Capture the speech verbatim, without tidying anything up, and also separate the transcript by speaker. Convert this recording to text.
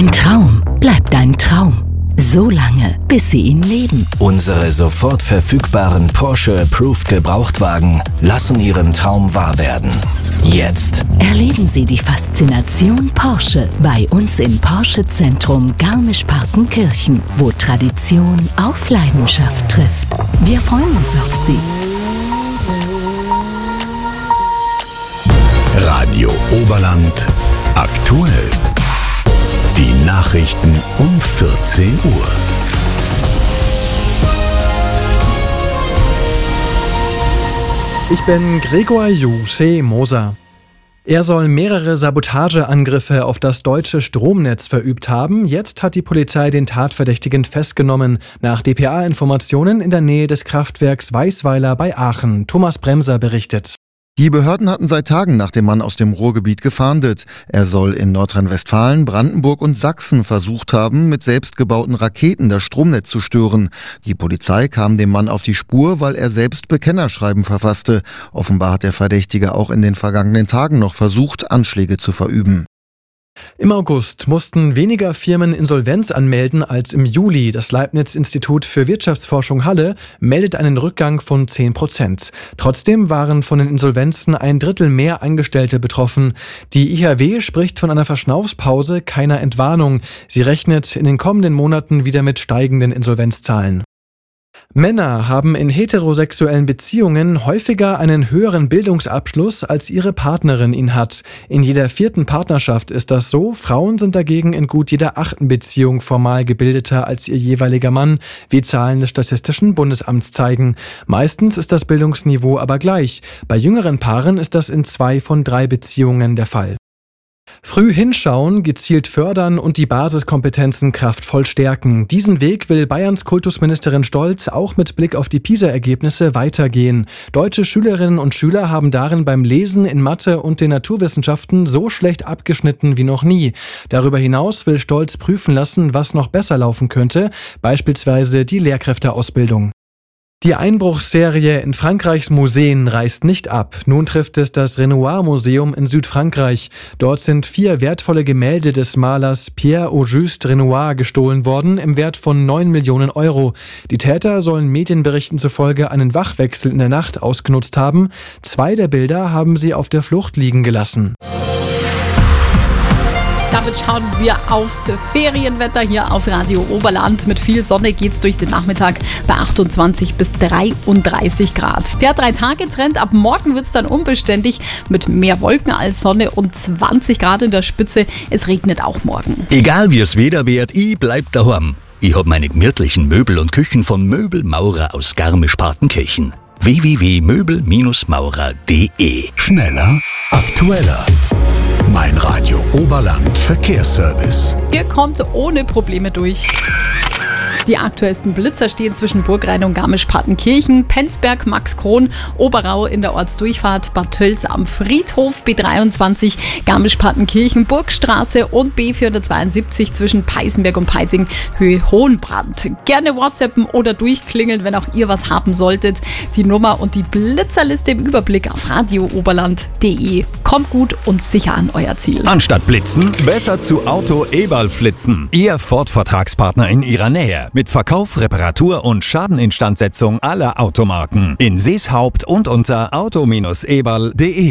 Speaker 1: Ein Traum bleibt ein Traum. So lange, bis Sie ihn leben.
Speaker 2: Unsere sofort verfügbaren Porsche Approved Gebrauchtwagen lassen Ihren Traum wahr werden. Jetzt
Speaker 1: Erleben Sie die Faszination Porsche bei uns im Porsche-Zentrum Garmisch-Partenkirchen, wo Tradition auf Leidenschaft trifft. Wir freuen uns auf Sie.
Speaker 3: Radio Oberland aktuell. Die Nachrichten um vierzehn Uhr.
Speaker 4: Ich bin Gregor Jusche Moser. Er soll mehrere Sabotageangriffe auf das deutsche Stromnetz verübt haben. Jetzt hat die Polizei den Tatverdächtigen festgenommen. Nach D P A-Informationen in der Nähe des Kraftwerks Weißweiler bei Aachen. Thomas Bremser berichtet.
Speaker 5: Die Behörden hatten seit Tagen nach dem Mann aus dem Ruhrgebiet gefahndet. Er soll in Nordrhein-Westfalen, Brandenburg und Sachsen versucht haben, mit selbstgebauten Raketen das Stromnetz zu stören. Die Polizei kam dem Mann auf die Spur, weil er selbst Bekennerschreiben verfasste. Offenbar hat der Verdächtige auch in den vergangenen Tagen noch versucht, Anschläge zu verüben.
Speaker 4: Im August mussten weniger Firmen Insolvenz anmelden als im Juli. Das Leibniz-Institut für Wirtschaftsforschung Halle meldet einen Rückgang von zehn Prozent. Trotzdem waren von den Insolvenzen ein Drittel mehr Angestellte betroffen. Die I H W spricht von einer Verschnaufspause, keiner Entwarnung. Sie rechnet in den kommenden Monaten wieder mit steigenden Insolvenzzahlen. Männer haben in heterosexuellen Beziehungen häufiger einen höheren Bildungsabschluss, als ihre Partnerin ihn hat. In jeder vierten Partnerschaft ist das so. Frauen sind dagegen in gut jeder achten Beziehung formal gebildeter als ihr jeweiliger Mann, wie Zahlen des Statistischen Bundesamts zeigen. Meistens ist das Bildungsniveau aber gleich. Bei jüngeren Paaren ist das in zwei von drei Beziehungen der Fall. Früh hinschauen, gezielt fördern und die Basiskompetenzen kraftvoll stärken. Diesen Weg will Bayerns Kultusministerin Stolz auch mit Blick auf die PISA-Ergebnisse weitergehen. Deutsche Schülerinnen und Schüler haben darin beim Lesen in Mathe und den Naturwissenschaften so schlecht abgeschnitten wie noch nie. Darüber hinaus will Stolz prüfen lassen, was noch besser laufen könnte, beispielsweise die Lehrkräfteausbildung. Die Einbruchsserie in Frankreichs Museen reißt nicht ab. Nun trifft es das Renoir-Museum in Südfrankreich. Dort sind vier wertvolle Gemälde des Malers Pierre-Auguste Renoir gestohlen worden, im Wert von neun Millionen Euro. Die Täter sollen Medienberichten zufolge einen Wachwechsel in der Nacht ausgenutzt haben. Zwei der Bilder haben sie auf der Flucht liegen gelassen.
Speaker 6: Damit schauen wir aufs Ferienwetter hier auf Radio Oberland. Mit viel Sonne geht's durch den Nachmittag bei achtundzwanzig bis dreiunddreißig Grad. Der Drei-Tage-Trend, ab morgen wird's dann unbeständig mit mehr Wolken als Sonne und zwanzig Grad in der Spitze. Es regnet auch morgen.
Speaker 7: Egal wie es Wetter wird, ich bleib daheim. Ich hab meine gemütlichen Möbel und Küchen von Möbelmaurer aus Garmisch-Partenkirchen. w w w punkt möbel maurer punkt d e.
Speaker 3: Schneller, aktueller. Mein Radio Oberland Verkehrsservice.
Speaker 6: Ihr kommt ohne Probleme durch. Die aktuellsten Blitzer stehen zwischen Burgrhein und Garmisch-Partenkirchen, Penzberg, Max-Kron, Oberau in der Ortsdurchfahrt, Bad Tölz am Friedhof, B dreiundzwanzig, Garmisch-Partenkirchen, Burgstraße und B vierhundertzweiundsiebzig zwischen Peißenberg und Peizing, Höhe Hohenbrand. Gerne WhatsAppen oder durchklingeln, wenn auch ihr was haben solltet. Die Nummer und die Blitzerliste im Überblick auf radio oberland punkt d e. Kommt gut und sicher an euer Ziel.
Speaker 8: Anstatt blitzen, besser zu Auto Eberl flitzen. Ihr Ford-Vertragspartner in ihrer Nähe. Mit Verkauf, Reparatur und Schadeninstandsetzung aller Automarken. In Seeshaupt und unter auto Bindestrich eberl punkt d e.